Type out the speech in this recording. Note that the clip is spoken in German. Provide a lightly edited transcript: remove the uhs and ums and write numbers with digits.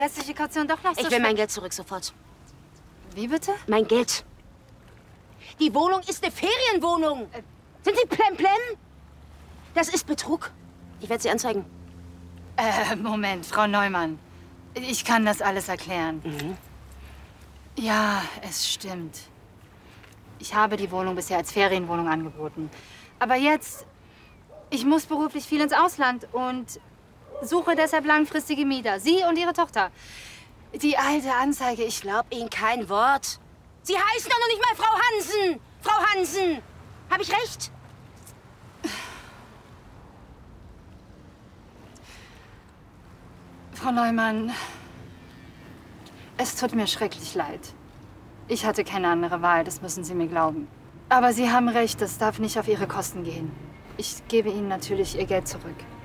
Restliche Kaution doch noch so Ich will mein Geld zurück, sofort. Wie bitte? Mein Geld. Die Wohnung ist eine Ferienwohnung. Sind Sie plemplem? Das ist Betrug. Ich werde Sie anzeigen. Moment, Frau Neumann. Ich kann das alles erklären. Ja, es stimmt. Ich habe die Wohnung bisher als Ferienwohnung angeboten. Aber jetzt, ich muss beruflich viel ins Ausland und suche deshalb langfristige Mieter. Sie und Ihre Tochter. Die alte Anzeige, ich Glaub Ihnen kein Wort. Sie heißen doch noch nicht mal Frau Hansen. Frau Hansen. Habe ich recht? Frau Neumann, es tut mir schrecklich leid. Ich hatte keine andere Wahl, das müssen Sie mir glauben. Aber Sie haben recht, das darf nicht auf Ihre Kosten gehen. Ich gebe Ihnen natürlich Ihr Geld zurück.